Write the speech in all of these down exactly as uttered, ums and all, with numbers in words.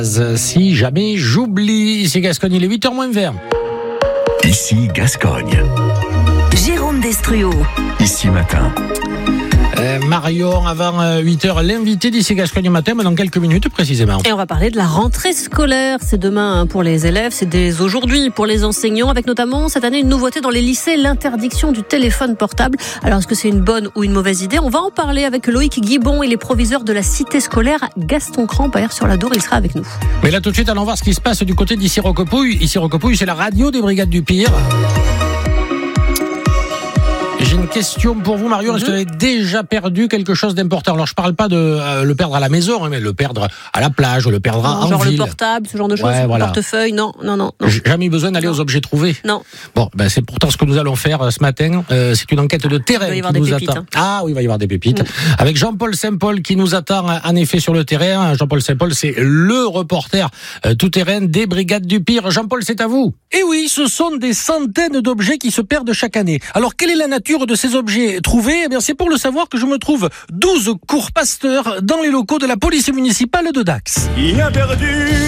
Si jamais j'oublie, ici Gascogne, il est huit heures moins vingt. Ici Gascogne. Jérôme Destruau. Ici matin. Euh, Marion, avant huit heures, l'invité d'ici Gascogne matin, mais dans quelques minutes précisément. Et on va parler de la rentrée scolaire. C'est demain pour les élèves, c'est dès aujourd'hui pour les enseignants, avec notamment cette année une nouveauté dans les lycées, l'interdiction du téléphone portable. Alors est-ce que c'est une bonne ou une mauvaise idée ? On va en parler avec Loïc Guibon, il est proviseur de la cité scolaire Gaston Crampe à Aire-sur-la-Dour, il sera avec nous. Mais là tout de suite, allons voir ce qui se passe du côté d'Issy Roquepouille. Issy Roquepouille, c'est la radio des Brigades du Pire. J'ai une question pour vous, Marion. Est-ce que vous avez déjà perdu quelque chose d'important ? Alors, je parle pas de euh, le perdre à la maison, hein, mais le perdre à la plage, le perdre non, en genre ville. Genre le portable, ce genre de choses, ouais, voilà. Le portefeuille, non, non, non. non. J'ai jamais eu besoin d'aller non. aux objets trouvés. Non. Bon, ben c'est pourtant ce que nous allons faire euh, ce matin. Euh, c'est une enquête de terrain qui nous pépites, attend. Hein. Ah oui, il va y avoir des pépites. Mmh. Avec Jean-Paul Saint-Paul qui nous attend en effet sur le terrain. Jean-Paul Saint-Paul, c'est le reporter euh, tout-terrain des Brigades du Pire. Jean-Paul, c'est à vous. Et oui, ce sont des centaines d'objets qui se perdent chaque année. Alors, quelle est la nature de ces objets trouvés ? Eh bien, c'est pour le savoir que je me trouve douze cours Pasteur dans les locaux de la police municipale de Dax. Il y a perdu,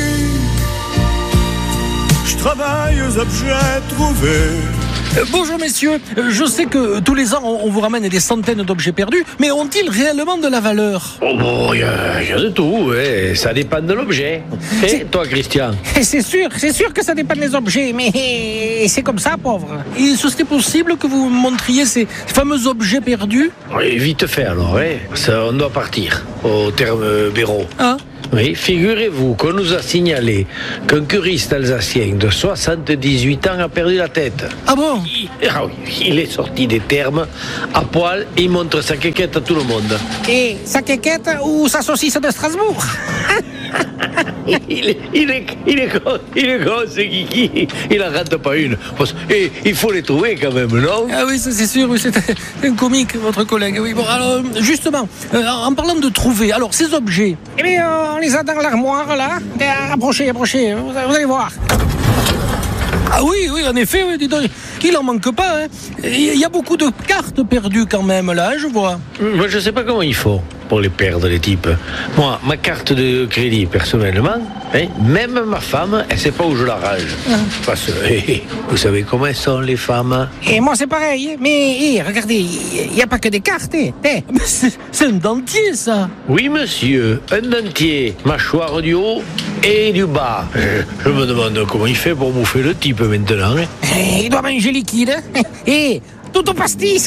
je travaille aux objets trouvés. Euh, bonjour messieurs, euh, je sais que tous les ans on, on vous ramène des centaines d'objets perdus, mais ont-ils réellement de la valeur ? Oh bon, il y, y a de tout, ouais. Ça dépend de l'objet. Et toi, Christian ? C'est sûr, c'est sûr que ça dépend des objets, mais c'est comme ça, pauvre. Et ce serait possible que vous me montriez ces fameux objets perdus ? Oui, vite fait alors, ouais. Ça, on doit partir au terme Béraud. Ah. Oui, figurez-vous qu'on nous a signalé qu'un curiste alsacien de soixante-dix-huit ans a perdu la tête. Ah bon ? il, ah oui, il est sorti des thermes à poil et il montre sa quéquette à tout le monde. Et sa quéquette ou sa saucisse de Strasbourg ? il, est, il, est, il est con, il est con, ce Kiki. Il n'en rate pas une. Et il faut les trouver quand même, non ? Ah oui, ça c'est sûr, oui, c'est un comique, votre collègue. Oui, bon, alors, justement, euh, en parlant de trouver, alors ces objets, eh bien, on les a dans l'armoire, là. Approchez, approchez, vous, vous allez voir. Ah oui, oui, en effet, oui, dis donc, il en manque pas. Hein. Il y a beaucoup de cartes perdues quand même, là, je vois. Moi, je sais pas comment il faut pour les perdre, les types. Moi, ma carte de crédit, personnellement, hein, même ma femme, elle sait pas où je la range. Ah. Parce que, hey, vous savez comment elles sont, les femmes ? Et moi, c'est pareil. Mais, hey, regardez, il n'y a pas que des cartes. Hey. Hey. C'est, c'est un dentier, ça. Oui, monsieur, un dentier, mâchoire du haut et du bas. Je me demande comment il fait pour bouffer le type maintenant. Hein. Il doit manger liquide. Et tout au pastis.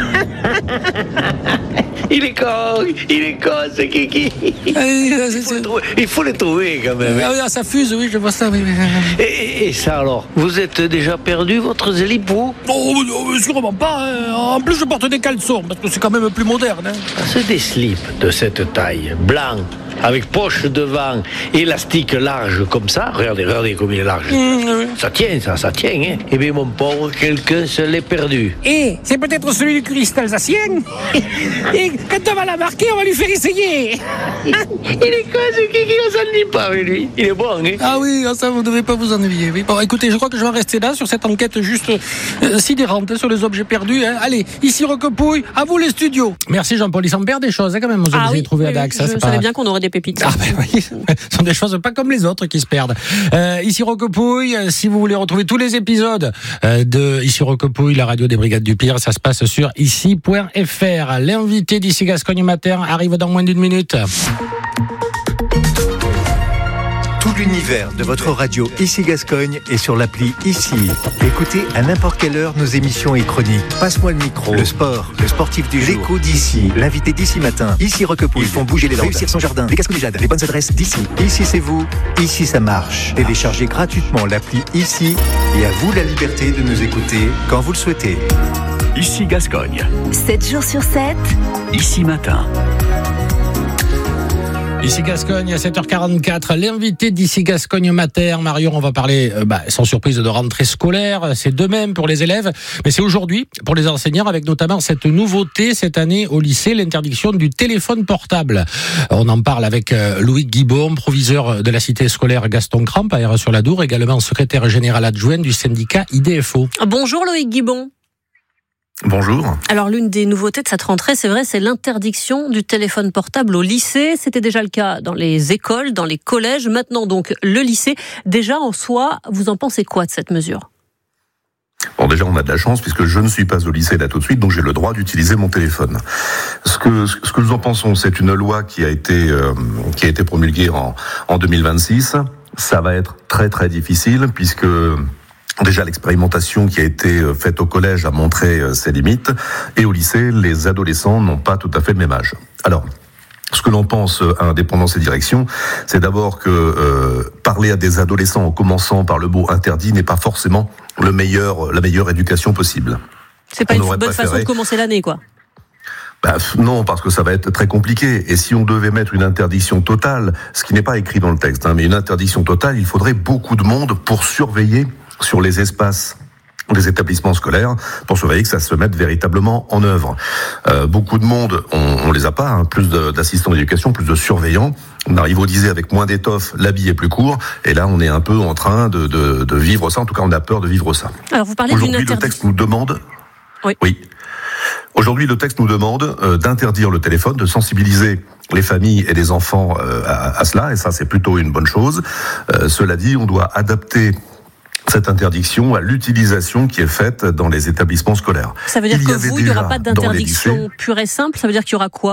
Il est con, il est con, ce Kiki. Ah, il, faut trouver, il faut les trouver quand même. Ah, ça fuse, oui, je vois ça. Oui. Et, et, et ça alors, vous êtes déjà perdu votre zélipou ? Oh, sûrement pas. Hein. En plus, je porte des caleçons parce que c'est quand même plus moderne. Hein. C'est des slips de cette taille, blanc, avec poche devant, élastique large comme ça. Regardez, regardez comme il est large. Mmh, oui. Ça tient, ça, ça tient. Hein. Eh bien, mon pauvre, quelqu'un se l'est perdu. Et c'est peut-être celui du curiste alsacien. Et quand on va la marquer, on va lui faire essayer. Il est quoi, ce Kiki, on s'ennuie pas avec lui. Il est bon, hein. Ah oui, ça, vous ne devez pas vous ennuyer. Oui. Bon, écoutez, je crois que je vais rester là sur cette enquête juste euh, sidérante hein, sur les objets perdus. Hein. Allez, ici Roquepouille, à vous les studios. Merci Jean-Paul. Il s'en perd des choses hein, quand même aux objets ah oui, trouvés oui, à Dax. Je c'est savais pas... bien qu'on aurait des pépites. Ah ben oui, ce sont des choses pas comme les autres qui se perdent. Euh, ici Roquepouille, si vous voulez retrouver tous les épisodes euh, de Ici Roquepouille, la radio des Brigades du Pire, ça se passe sur ici point f r. L'invité d'ici Gascogne Matin arrive dans moins d'une minute. Tout l'univers de votre radio Ici Gascogne est sur l'appli Ici. Écoutez à n'importe quelle heure nos émissions et chroniques. Passe-moi le micro, le sport, le sportif du jour, l'écho d'ici, l'invité d'ici matin, Ici Roquepouille. Ils font bouger les landes, réussir son jardin, les Gascognades, les bonnes adresses d'ici. Ici c'est vous, ici ça marche. Téléchargez gratuitement l'appli Ici et à vous la liberté de nous écouter quand vous le souhaitez. Ici Gascogne. sept jours sur sept. Ici matin. Ici Gascogne à sept heures quarante-quatre, l'invité d'ici Gascogne Matin. Marion, on va parler euh, bah, sans surprise de rentrée scolaire. C'est de même pour les élèves, mais c'est aujourd'hui pour les enseignants avec notamment cette nouveauté cette année au lycée, l'interdiction du téléphone portable. On en parle avec euh, Loïc Guibon, proviseur de la cité scolaire Gaston Crampe à Aire-sur-la-Dour, également secrétaire général adjoint du syndicat I D F O. Bonjour Loïc Guibon. Bonjour. Alors l'une des nouveautés de cette rentrée, c'est vrai, c'est l'interdiction du téléphone portable au lycée. C'était déjà le cas dans les écoles, dans les collèges. Maintenant donc le lycée. Déjà en soi, vous en pensez quoi de cette mesure ? Bon, déjà, on a de la chance puisque je ne suis pas au lycée là tout de suite, donc j'ai le droit d'utiliser mon téléphone. Ce que ce que nous en pensons, c'est une loi qui a été euh, qui a été promulguée en en deux mille vingt-six. Ça va être très très difficile puisque déjà, l'expérimentation qui a été faite au collège a montré ses limites. Et au lycée, les adolescents n'ont pas tout à fait le même âge. Alors, ce que l'on pense, indépendant de ces directions, c'est d'abord que euh, parler à des adolescents en commençant par le mot interdit n'est pas forcément le meilleur, la meilleure éducation possible. C'est pas on une bonne préféré... façon de commencer l'année, quoi. Bah, non, parce que ça va être très compliqué. Et si on devait mettre une interdiction totale, ce qui n'est pas écrit dans le texte, hein, mais une interdiction totale, il faudrait beaucoup de monde pour surveiller sur les espaces des établissements scolaires pour surveiller que ça se mette véritablement en œuvre. Euh, beaucoup de monde, on, on les a pas, hein, plus de, d'assistants d'éducation, plus de surveillants. On arrive au lycée avec moins d'étoffe, l'habit est plus court, et là on est un peu en train de, de, de vivre ça. En tout cas, on a peur de vivre ça. Alors vous parlez Aujourd'hui, d'une interdiction. Le texte nous demande. Oui. Oui. Aujourd'hui, le texte nous demande euh, d'interdire le téléphone, de sensibiliser les familles et les enfants euh, à, à cela, et ça c'est plutôt une bonne chose. Euh, cela dit, on doit adapter cette interdiction à l'utilisation qui est faite dans les établissements scolaires. Ça veut dire il que vous, il n'y aura pas d'interdiction pure et simple. Ça veut dire qu'il y aura quoi ?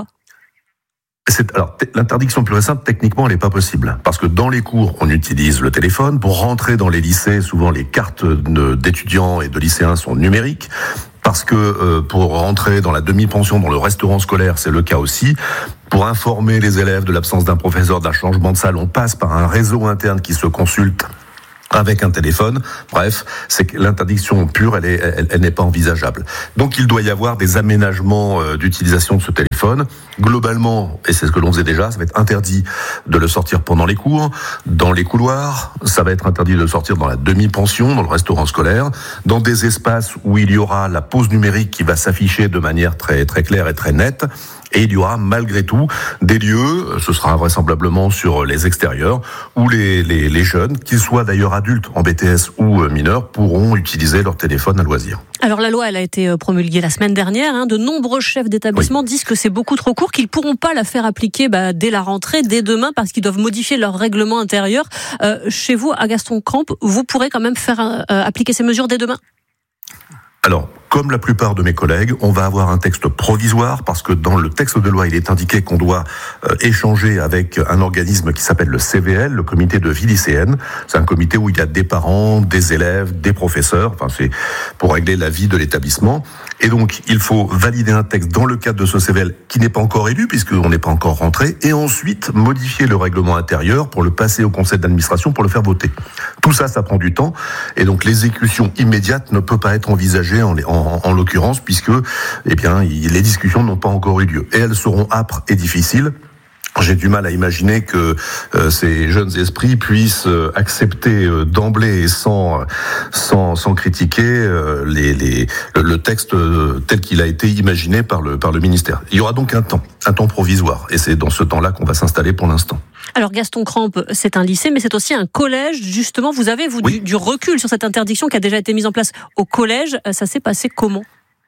C'est, alors, t- l'interdiction pure et simple, techniquement, elle n'est pas possible. Parce que dans les cours, on utilise le téléphone. Pour rentrer dans les lycées, souvent les cartes de, d'étudiants et de lycéens sont numériques. Parce que euh, pour rentrer dans la demi-pension, dans le restaurant scolaire, c'est le cas aussi. Pour informer les élèves de l'absence d'un professeur, d'un changement de salle, on passe par un réseau interne qui se consulte avec un téléphone. Bref, c'est que l'interdiction pure, elle, est, elle, elle n'est pas envisageable. Donc il doit y avoir des aménagements euh, d'utilisation de ce téléphone. Globalement, et c'est ce que l'on faisait déjà, ça va être interdit de le sortir pendant les cours, dans les couloirs, ça va être interdit de le sortir dans la demi-pension, dans le restaurant scolaire, dans des espaces où il y aura la pause numérique qui va s'afficher de manière très, très claire et très nette. Et il y aura malgré tout des lieux, ce sera vraisemblablement sur les extérieurs, où les, les, les jeunes, qu'ils soient d'ailleurs adultes en B T S ou mineurs, pourront utiliser leur téléphone à loisir. Alors la loi, elle a été promulguée la semaine dernière. Hein. De nombreux chefs d'établissement oui. disent que c'est beaucoup trop court, qu'ils ne pourront pas la faire appliquer bah, dès la rentrée, dès demain, parce qu'ils doivent modifier leur règlement intérieur. Euh, chez vous, à Gaston Crampe, vous pourrez quand même faire euh, appliquer ces mesures dès demain ? Alors, comme la plupart de mes collègues, on va avoir un texte provisoire parce que dans le texte de loi, il est indiqué qu'on doit euh, échanger avec un organisme qui s'appelle le C V L, le comité de vie lycéenne. C'est un comité où il y a des parents, des élèves, des professeurs. Enfin, c'est pour régler la vie de l'établissement. Et donc, il faut valider un texte dans le cadre de ce C V L qui n'est pas encore élu puisqu'on n'est pas encore rentré, et ensuite modifier le règlement intérieur pour le passer au conseil d'administration pour le faire voter. Tout ça, ça prend du temps, et donc l'exécution immédiate ne peut pas être envisagée en, en, en l'occurrence puisque, eh bien, les discussions n'ont pas encore eu lieu, et elles seront âpres et difficiles. J'ai du mal à imaginer que euh, ces jeunes esprits puissent euh, accepter euh, d'emblée et sans sans sans critiquer euh, les les le texte euh, tel qu'il a été imaginé par le par le ministère. Il y aura donc un temps, un temps provisoire, et c'est dans ce temps-là qu'on va s'installer pour l'instant. Alors Gaston Crampe, c'est un lycée, mais c'est aussi un collège. Justement, vous avez vous oui. du, du recul sur cette interdiction qui a déjà été mise en place au collège. Ça s'est passé comment ?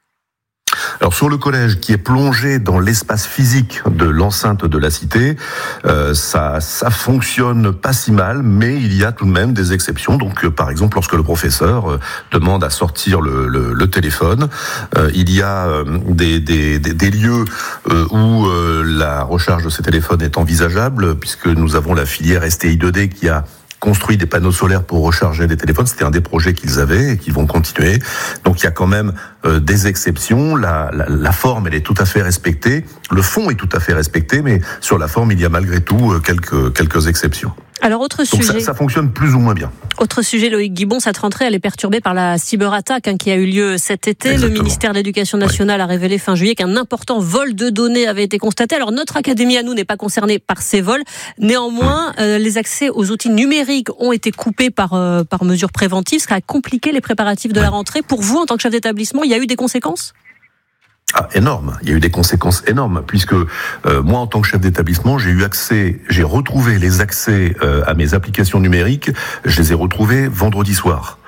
Alors sur le collège qui est plongé dans l'espace physique de l'enceinte de la cité, euh, ça ça fonctionne pas si mal, mais il y a tout de même des exceptions. Donc euh, par exemple lorsque le professeur euh, demande à sortir le, le, le téléphone, euh, il y a euh, des, des, des, des lieux euh, où euh, la recharge de ces téléphones est envisageable, puisque nous avons la filière S T I deux D qui a construit des panneaux solaires pour recharger les téléphones. C'était un des projets qu'ils avaient et qu'ils vont continuer. Donc il y a quand même euh, des exceptions. La, la, la forme, elle est tout à fait respectée. Le fond est tout à fait respecté, mais sur la forme, il y a malgré tout euh, quelques quelques exceptions. Alors autre Donc sujet. Ça, ça fonctionne plus ou moins bien. Autre sujet, Loïc Guibon, cette rentrée, elle est perturbée par la cyberattaque hein, qui a eu lieu cet été. Exactement. Le ministère de l'Éducation nationale oui. a révélé fin juillet qu'un important vol de données avait été constaté. Alors notre académie à nous n'est pas concernée par ces vols. Néanmoins, hum. euh, les accès aux outils numériques ont été coupés par euh, par mesure préventive, ce qui a compliqué les préparatifs de oui. la rentrée. Pour vous, en tant que chef d'établissement, il y a eu des conséquences ? Ah, énorme. Il y a eu des conséquences énormes puisque euh, moi, en tant que chef d'établissement, j'ai eu accès, j'ai retrouvé les accès euh, à mes applications numériques. Je les ai retrouvés vendredi soir.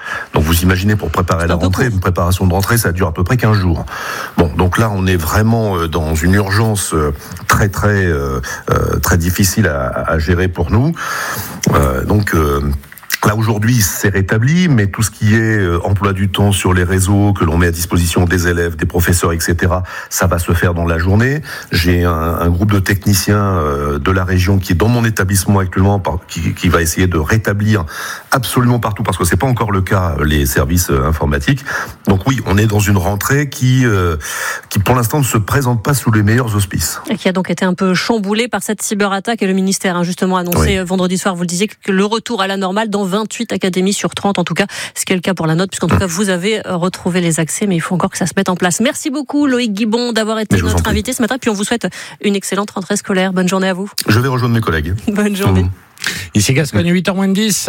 Donc vous imaginez, pour préparer la rentrée, une préparation de rentrée, ça dure à peu près quinze jours. Bon, donc là, on est vraiment dans une urgence très très euh, très difficile à, à gérer pour nous. Euh, donc euh, Là, aujourd'hui, c'est rétabli, mais tout ce qui est emploi du temps sur les réseaux que l'on met à disposition des élèves, des professeurs, et cetera, ça va se faire dans la journée. J'ai un, un groupe de techniciens de la région qui est dans mon établissement actuellement, qui, qui va essayer de rétablir absolument partout, parce que c'est pas encore le cas, les services informatiques. Donc oui, on est dans une rentrée qui, euh, qui pour l'instant ne se présente pas sous les meilleurs auspices. Et qui a donc été un peu chamboulée par cette cyberattaque, et le ministère a justement annoncé oui. vendredi soir, vous le disiez, que le retour à la normale dans vingt-huit académies sur trente, en tout cas, ce qui est le cas pour la nôtre, puisqu'en tout cas, vous avez retrouvé les accès, mais il faut encore que ça se mette en place. Merci beaucoup, Loïc Guibon, d'avoir été notre invité ce matin, puis on vous souhaite une excellente rentrée scolaire. Bonne journée à vous. Je vais rejoindre mes collègues. Bonne journée. Mmh. Ici Gascogne, huit heures moins dix.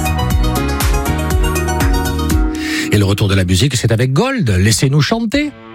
Et le retour de la musique, c'est avec Gold. Laissez-nous chanter.